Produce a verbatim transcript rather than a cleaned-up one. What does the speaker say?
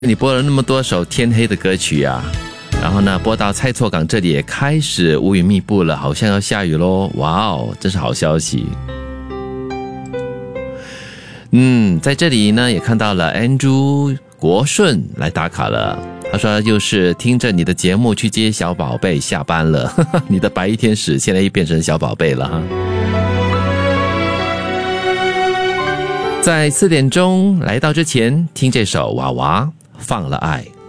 你播了那么多首天黑的歌曲啊，然后呢，播到蔡错港这里也开始乌云密布了，好像要下雨咯。哇哦，真是好消息。嗯，在这里呢也看到了 Andrew 国顺来打卡了，他说又是听着你的节目去接小宝贝下班了，你的白衣天使现在又变成小宝贝了哈。在四点钟来到之前听这首娃娃放了爱。